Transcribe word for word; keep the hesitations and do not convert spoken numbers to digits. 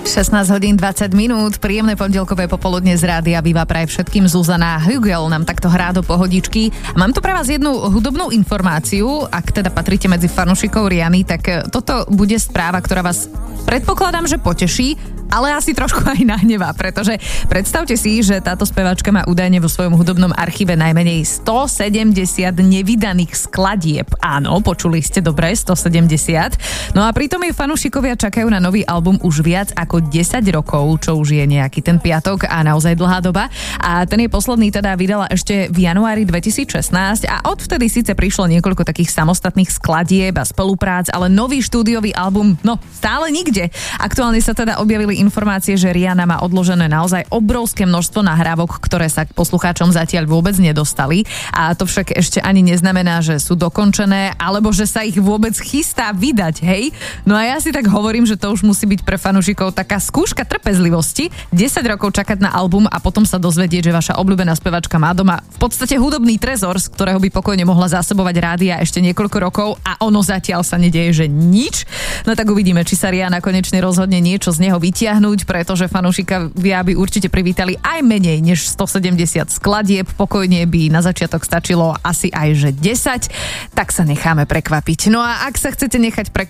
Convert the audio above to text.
šestnásť hodín dvadsať minút, príjemné pondelkové popoludne z Rádia Viva praje všetkým. Zuzana Hugel nám takto hrá do pohodičky. Mám tu pre vás jednu hudobnú informáciu. Ak teda patríte medzi fanúšikov Riany, tak toto bude správa, ktorá vás predpokladám, že poteší, ale asi trošku aj nahnevá, pretože predstavte si, že táto speváčka má údajne vo svojom hudobnom archíve najmenej stosedemdesiat nevydaných skladieb. Áno, počuli ste dobre, stosedemdesiat. No a pritom jej fanúšikovia čakajú na nový album už viac ako desať rokov, čo už je nejaký ten piatok a naozaj dlhá doba. A ten jej posledný teda vydala ešte v januári dvetisícšestnásť a odvtedy síce prišlo niekoľko takých samostatných skladieb a spoluprác, ale nový štúdiový album, no stále nikde. Aktuálne sa teda objavili informácie, že Rihanna má odložené naozaj obrovské množstvo nahrávok, ktoré sa k poslucháčom zatiaľ vôbec nedostali. A to však ešte ani neznamená, že sú dokončené, alebo že sa ich vôbec chystá vydať, hej? No a ja si tak hovorím, že to už musí byť pre fanúšikov taká skúška trpezlivosti. desať rokov čakať na album a potom sa dozvedieť, že vaša obľúbená spevačka má doma v podstate hudobný trezor, z ktorého by pokojne mohla zásobovať rádia ešte niekoľko rokov a ono zatiaľ sa nedieje, že nič. No tak uvidíme, či sa Rihanna konečne rozhodne niečo z neho vytiahnuť, pretože fanúšikovia by určite privítali aj menej než stosedemdesiat skladieb. Pokojne by na začiatok stačilo asi aj že desať. Tak sa necháme prekvapiť. No a ak sa chcete nechať prekvapiť,